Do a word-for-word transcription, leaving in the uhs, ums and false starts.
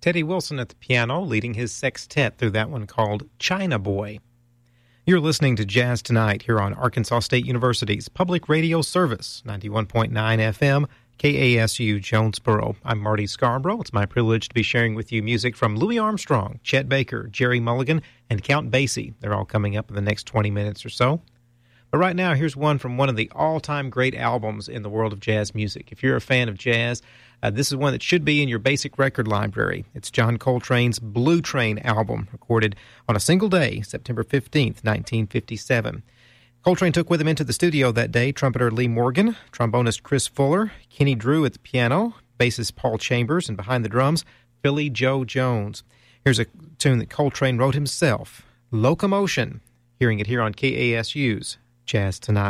Teddy Wilson at the piano, leading his sextet through that one called China Boy. You're listening to Jazz Tonight here on Arkansas State University's public radio service, ninety-one point nine F M, K A S U Jonesboro. I'm Marty Scarborough. It's my privilege to be sharing with you music from Louis Armstrong, Chet Baker, Jerry Mulligan, and Count Basie. They're all coming up in the next twenty minutes or so. But right now, here's one from one of the all-time great albums in the world of jazz music. If you're a fan of jazz, uh, this is one that should be in your basic record library. It's John Coltrane's Blue Train album, recorded on a single day, September fifteenth, nineteen fifty-seven. Coltrane took with him into the studio that day trumpeter Lee Morgan, trombonist Chris Fuller, Kenny Drew at the piano, bassist Paul Chambers, and behind the drums, Philly Joe Jones. Here's a tune that Coltrane wrote himself, Locomotion. Hearing it here on K A S U's Jazz Tonight.